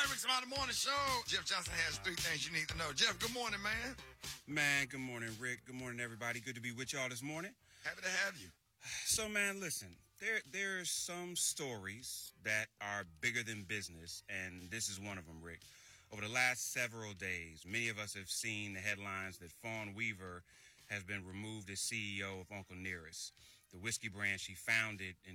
Rick Smiley Morning Show. Jeff Johnson has 3 things you need to know. Jeff, good morning, man. Man, good morning, Rick. Good morning, everybody. Good to be with y'all this morning. Happy to have you. So, man, listen, there's some stories that are bigger than business, and this is one of them, Rick. Over the last several days, many of us have seen the headlines that Fawn Weaver has been removed as CEO of Uncle Nearest, the whiskey brand she founded in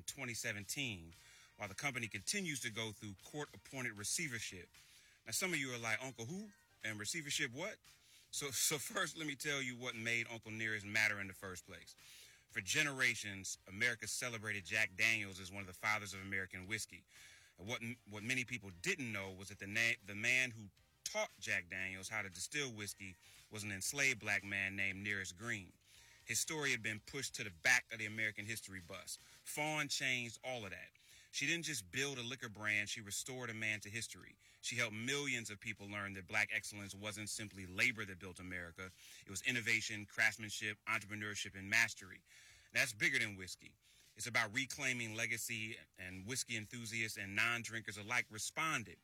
2017, while the company continues to go through court-appointed receivership. Now, some of you are like, Uncle who? And receivership what? So first, let me tell you what made Uncle Nearest matter in the first place. For generations, America celebrated Jack Daniels as one of the fathers of American whiskey. And what many people didn't know was that the man who taught Jack Daniels how to distill whiskey was an enslaved black man named Nearest Green. His story had been pushed to the back of the American history bus. Fawn changed all of that. She didn't just build a liquor brand, she restored a man to history. She helped millions of people learn that black excellence wasn't simply labor that built America. It was innovation, craftsmanship, entrepreneurship, and mastery. That's bigger than whiskey. It's about reclaiming legacy, and whiskey enthusiasts and non-drinkers alike responded.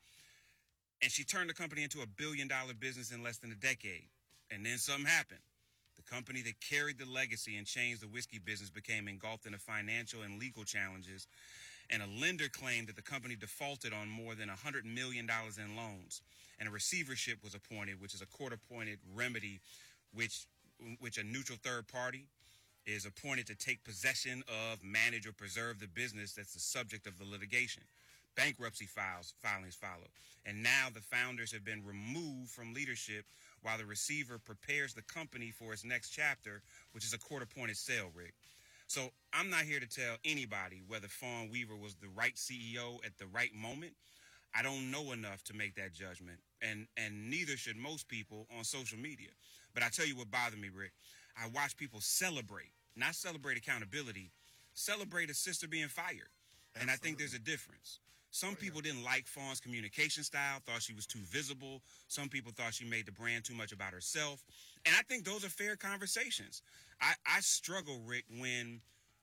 And she turned the company into $1 billion business in less than a decade. And then something happened. The company that carried the legacy and changed the whiskey business became engulfed in financial and legal challenges, and a lender claimed that the company defaulted on more than $100 million in loans. And a receivership was appointed, which is a court-appointed remedy which a neutral third party is appointed to take possession of, manage, or preserve the business that's the subject of the litigation. Bankruptcy filings followed. And now the founders have been removed from leadership while the receiver prepares the company for its next chapter, which is a court-appointed sale, Rick. So I'm not here to tell anybody whether Fawn Weaver was the right CEO at the right moment. I don't know enough to make that judgment, and neither should most people on social media. But I tell you what bothered me, Rick. I watch people celebrate, not celebrate accountability, celebrate a sister being fired. Absolutely. And I think there's a difference. Some people didn't like Fawn's communication style, thought she was too visible. Some people thought she made the brand too much about herself. And I think those are fair conversations. I struggle, Rick, when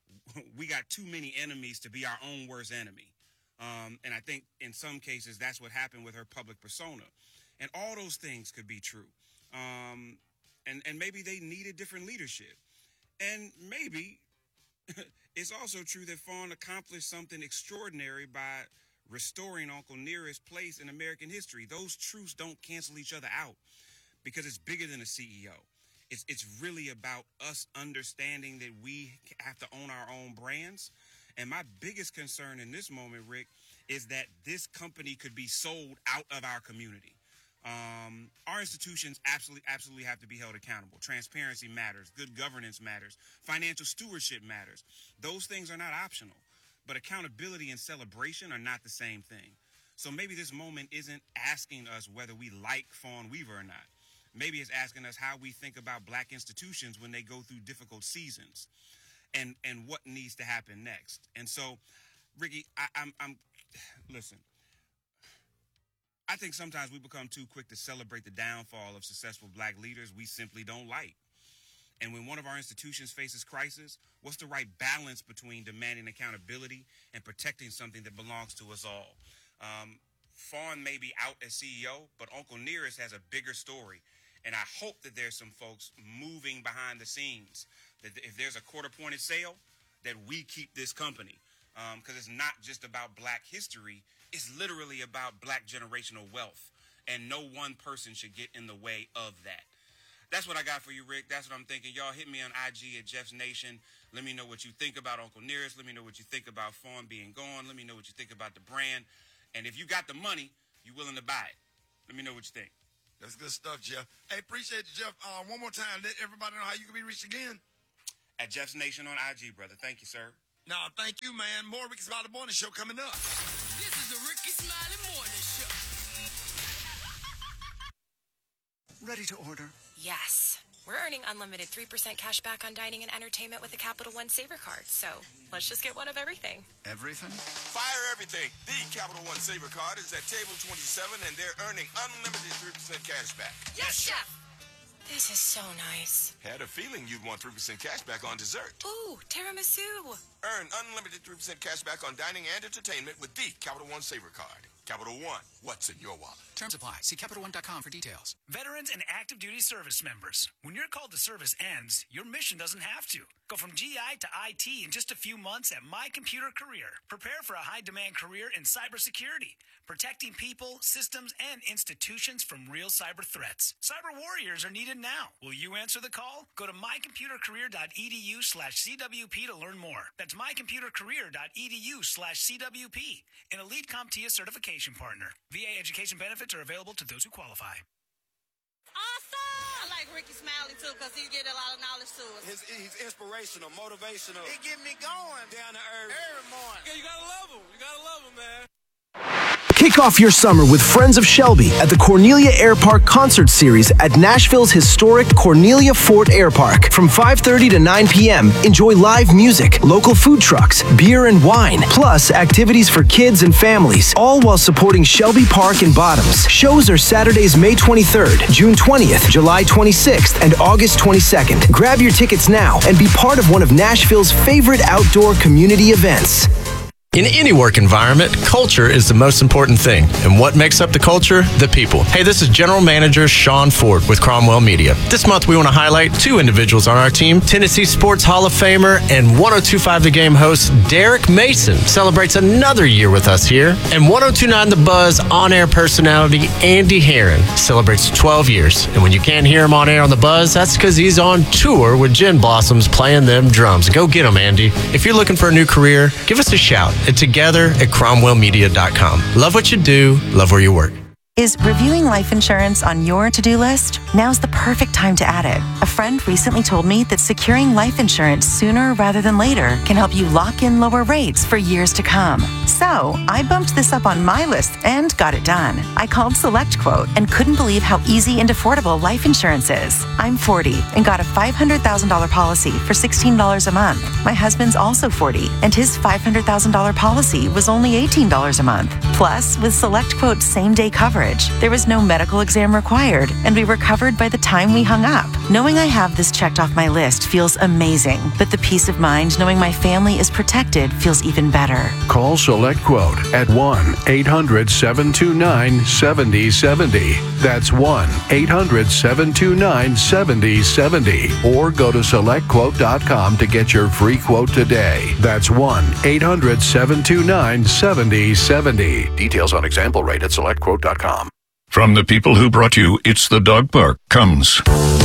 we got too many enemies to be our own worst enemy. And I think in some cases that's what happened with her public persona. And all those things could be true. And maybe they needed different leadership. And maybe it's also true that Fawn accomplished something extraordinary by restoring Uncle Nearest's place in American history. Those truths don't cancel each other out because it's bigger than a CEO. It's really about us understanding that we have to own our own brands. And my biggest concern in this moment, Rick, is that this company could be sold out of our community. Our institutions absolutely have to be held accountable. Transparency matters. Good governance matters. Financial stewardship matters. Those things are not optional. But accountability and celebration are not the same thing. So maybe this moment isn't asking us whether we like Fawn Weaver or not. Maybe it's asking us how we think about black institutions when they go through difficult seasons and what needs to happen next. And so, Ricky, listen, I think sometimes we become too quick to celebrate the downfall of successful black leaders we simply don't like. And when one of our institutions faces crisis, what's the right balance between demanding accountability and protecting something that belongs to us all? Fawn may be out as CEO, but Uncle Nearest has a bigger story. And I hope that there's some folks moving behind the scenes, that if there's a court-appointed sale, that we keep this company. Because it's not just about black history. It's literally about black generational wealth. And no one person should get in the way of that. That's what I got for you, Rick. That's what I'm thinking. Y'all hit me on IG at Jeff's Nation. Let me know what you think about Uncle Nearest. Let me know what you think about Fawn being gone. Let me know what you think about the brand. And if you got the money, you willing to buy it. Let me know what you think. That's good stuff, Jeff. Hey, appreciate you, Jeff. One more time, let everybody know how you can be reached again. At Jeff's Nation on IG, brother. Thank you, sir. No, thank you, man. More Ricky Smiley Morning Show coming up. This is the Ricky Smiley Morning Show. Ready to order? Yes. We're earning unlimited 3% cash back on dining and entertainment with the Capital One Saver card. So let's just get one of everything. Everything? Fire everything. The Capital One Saver card is at table 27, and they're earning unlimited 3% cash back. Yes, Chef. This is so nice. Had a feeling you'd want 3% cash back on dessert. Ooh, tiramisu. Earn unlimited 3% cash back on dining and entertainment with the Capital One Saver Card. Capital One, what's in your wallet? Terms apply. See CapitalOne.com for details. Veterans and active duty service members. When your call to service ends, your mission doesn't have to. Go from GI to IT in just a few months at My Computer Career. Prepare for a high-demand career in cybersecurity, protecting people, systems, and institutions from real cyber threats. Cyber warriors are needed now. Will you answer the call? Go to mycomputercareer.edu/CWP to learn more. That's mycomputercareer.edu/CWP. An elite CompTIA certification partner. VA education benefits are available to those who qualify. Awesome! I like Ricky Smiley, too, because he get a lot of knowledge to us. He's inspirational, motivational. He get me going. Down to earth. Every morning. Yeah, you gotta love him. You gotta love him, man. Kick off your summer with Friends of Shelby at the Cornelia Air Park Concert Series at Nashville's historic Cornelia Fort Air Park. From 5:30 to 9 p.m., enjoy live music, local food trucks, beer and wine, plus activities for kids and families, all while supporting Shelby Park and Bottoms. Shows are Saturdays, May 23rd, June 20th, July 26th, and August 22nd. Grab your tickets now and be part of one of Nashville's favorite outdoor community events. In any work environment, culture is the most important thing. And what makes up the culture? The people. Hey, this is General Manager Sean Ford with Cromwell Media. This month, we want to highlight two individuals on our team. Tennessee Sports Hall of Famer and 102.5 The Game host Derek Mason celebrates another year with us here. And 102.9 The Buzz on-air personality Andy Herron celebrates 12 years. And when you can't hear him on air on The Buzz, that's because he's on tour with Gin Blossoms playing them drums. Go get him, Andy. If you're looking for a new career, give us a shout. Together at CromwellMedia.com. Love what you do, love where you work. Is reviewing life insurance on your to-do list? Now's the perfect time to add it. A friend recently told me that securing life insurance sooner rather than later can help you lock in lower rates for years to come. So I bumped this up on my list and got it done. I called SelectQuote and couldn't believe how easy and affordable life insurance is. I'm 40 and got a $500,000 policy for $16 a month. My husband's also 40 and his $500,000 policy was only $18 a month. Plus, with SelectQuote's same-day coverage, there was no medical exam required, and we were covered by the time we hung up. Knowing I have this checked off my list feels amazing, but the peace of mind knowing my family is protected feels even better. Call SelectQuote at 1-800-729-7070. That's 1-800-729-7070. Or go to SelectQuote.com to get your free quote today. That's 1-800-729-7070. Details on example rate at SelectQuote.com. From the people who brought you It's the Dog Park comes